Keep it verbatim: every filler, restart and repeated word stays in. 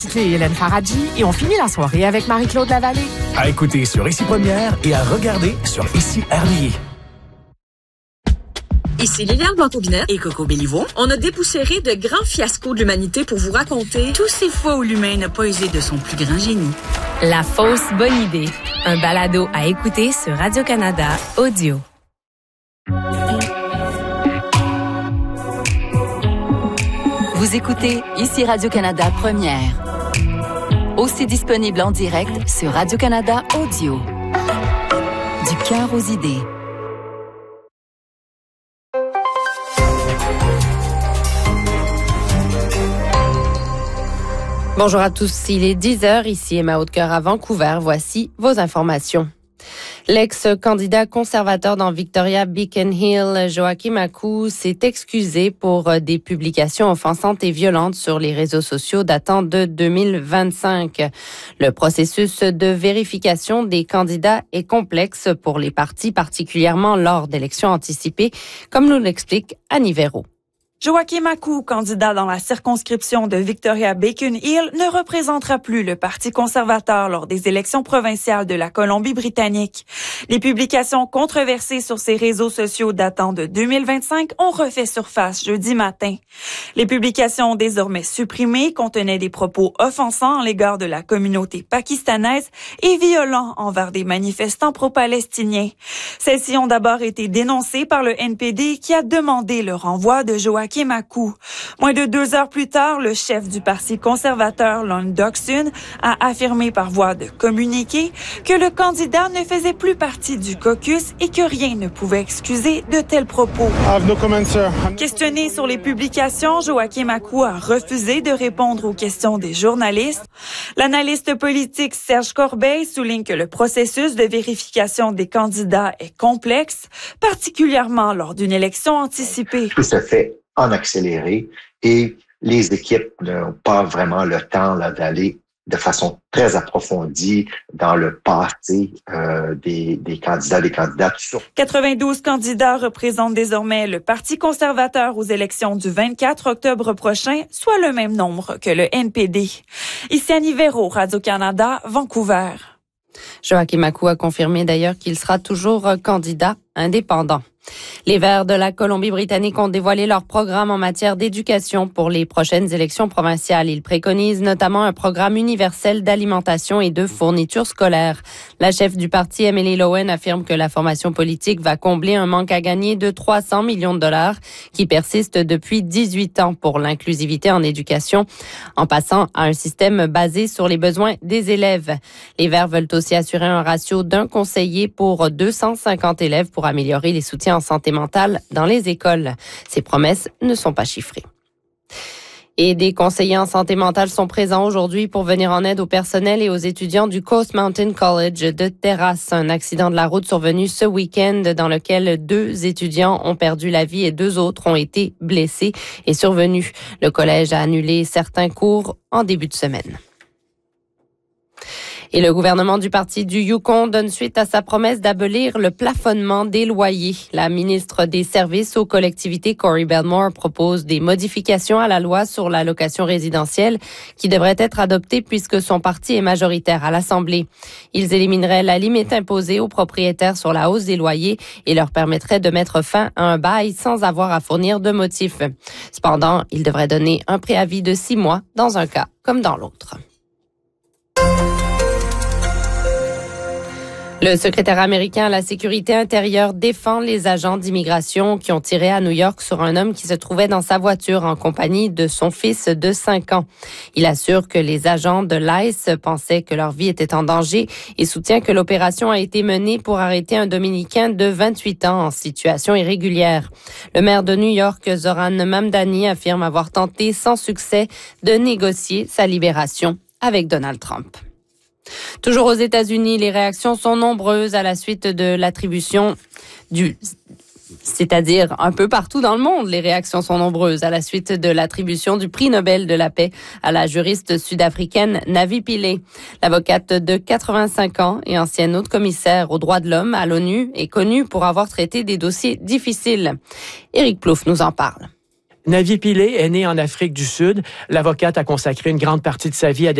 C'est Hélène Faradji et on finit la soirée avec Marie-Claude Lavallée. À écouter sur Ici Première et à regarder sur Ici R D I. Ici Liliane Blanc-Aubinette et Coco Béliveau. On a dépoussiéré de grands fiascos de l'humanité pour vous raconter tous ces fois où l'humain n'a pas usé de son plus grand génie. La fausse bonne idée. Un balado à écouter sur Radio-Canada Audio. Vous écoutez Ici Radio-Canada Première. Aussi disponible en direct sur Radio-Canada Audio. Du cœur aux idées. Bonjour à tous, il est dix heures, ici Emma Hautecoeur à Vancouver. Voici vos informations. L'ex-candidat conservateur dans Victoria Beacon Hill, Joachim Aku, s'est excusé pour des publications offensantes et violentes sur les réseaux sociaux datant de deux mille vingt-cinq. Le processus de vérification des candidats est complexe pour les partis, particulièrement lors d'élections anticipées, comme nous l'explique Annie Véraud. Joachim Aku, candidat dans la circonscription de Victoria Beacon Hill, ne représentera plus le Parti conservateur lors des élections provinciales de la Colombie-Britannique. Les publications controversées sur ses réseaux sociaux datant de deux mille vingt-cinq ont refait surface jeudi matin. Les publications désormais supprimées contenaient des propos offensants à l'égard de la communauté pakistanaise et violents envers des manifestants pro-palestiniens. Celles-ci ont d'abord été dénoncées par le N P D qui a demandé le renvoi de Joachim Aku. Moins de deux heures plus tard, le chef du Parti conservateur, Lon Dockson, a affirmé par voie de communiqué que le candidat ne faisait plus partie du caucus et que rien ne pouvait excuser de tels propos. No comment, Questionné sur les publications, Joachim Aku a refusé de répondre aux questions des journalistes. L'analyste politique Serge Corbeil souligne que le processus de vérification des candidats est complexe, particulièrement lors d'une élection anticipée. Tout se fait en accéléré et les équipes n'ont pas vraiment le temps là, d'aller de façon très approfondie dans le passé euh, des, des candidats, des candidates. quatre-vingt-douze candidats représentent désormais le Parti conservateur aux élections du vingt-quatre octobre prochain, soit le même nombre que le N P D. Ici Annie Véraud, Radio-Canada, Vancouver. Joachim Aku a confirmé d'ailleurs qu'il sera toujours candidat indépendant. Les Verts de la Colombie-Britannique ont dévoilé leur programme en matière d'éducation pour les prochaines élections provinciales. Ils préconisent notamment un programme universel d'alimentation et de fournitures scolaires. La chef du parti, Emily Lowen, affirme que la formation politique va combler un manque à gagner de trois cents millions de dollars qui persiste depuis dix-huit ans pour l'inclusivité en éducation, en passant à un système basé sur les besoins des élèves. Les Verts veulent aussi assurer un ratio d'un conseiller pour deux cent cinquante élèves pour améliorer les soutiens en santé mentale dans les écoles. Ces promesses ne sont pas chiffrées. Et des conseillers en santé mentale sont présents aujourd'hui pour venir en aide au personnel et aux étudiants du Coast Mountain College de Terrace. Un accident de la route survenu ce week-end dans lequel deux étudiants ont perdu la vie et deux autres ont été blessés est survenu. Le collège a annulé certains cours en début de semaine. Et le gouvernement du parti du Yukon donne suite à sa promesse d'abolir le plafonnement des loyers. La ministre des Services aux collectivités, Corey Belmore, propose des modifications à la loi sur la location résidentielle qui devraient être adoptées puisque son parti est majoritaire à l'Assemblée. Ils élimineraient la limite imposée aux propriétaires sur la hausse des loyers et leur permettraient de mettre fin à un bail sans avoir à fournir de motif. Cependant, ils devraient donner un préavis de six mois dans un cas comme dans l'autre. Le secrétaire américain à la sécurité intérieure défend les agents d'immigration qui ont tiré à New York sur un homme qui se trouvait dans sa voiture en compagnie de son fils de cinq ans. Il assure que les agents de l'I C E pensaient que leur vie était en danger et soutient que l'opération a été menée pour arrêter un Dominicain de vingt-huit ans en situation irrégulière. Le maire de New York, Zoran Mamdani, affirme avoir tenté sans succès de négocier sa libération avec Donald Trump. Toujours aux États-Unis, les réactions sont nombreuses à la suite de l'attribution du... C'est-à-dire un peu partout dans le monde, les réactions sont nombreuses à la suite de l'attribution du prix Nobel de la paix à la juriste sud-africaine Navi Pillay. L'avocate de quatre-vingt-cinq ans et ancienne haute commissaire aux droits de l'homme à l'ONU est connue pour avoir traité des dossiers difficiles. Éric Plouffe nous en parle. Navi Pillay est née en Afrique du Sud. L'avocate a consacré une grande partie de sa vie à des